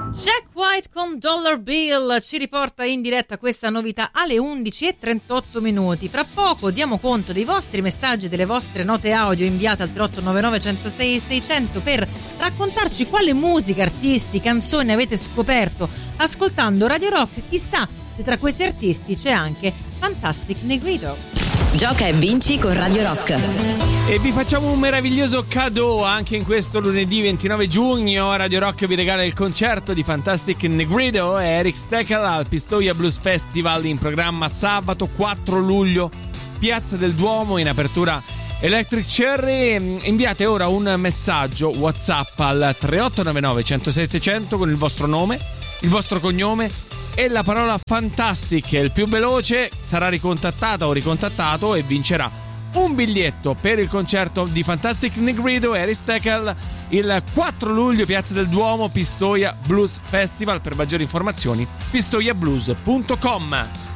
Jack White con Dollar Bill ci riporta in diretta questa novità alle 11:38. Fra poco diamo conto dei vostri messaggi, delle vostre note audio inviate al 3899 106 600 per raccontarci quale musica, artisti, canzoni avete scoperto ascoltando Radio Rock. Chissà se tra questi artisti c'è anche Fantastic Negrito. Gioca e vinci con Radio Rock. E vi facciamo un meraviglioso cadeau anche in questo lunedì 29 giugno. Radio Rock vi regala il concerto di Fantastic Negrito e Eric Steckel al Pistoia Blues Festival, in programma sabato 4 luglio, Piazza del Duomo, in apertura Electric Cherry. Inviate ora un messaggio WhatsApp al 3899 106 600 con il vostro nome, il vostro cognome e la parola Fantastic. Il più veloce sarà ricontattata o ricontattato e vincerà un biglietto per il concerto di Fantastic Negrito e Eric Steckel il 4 luglio, Piazza del Duomo, Pistoia Blues Festival. Per maggiori informazioni pistoiablues.com.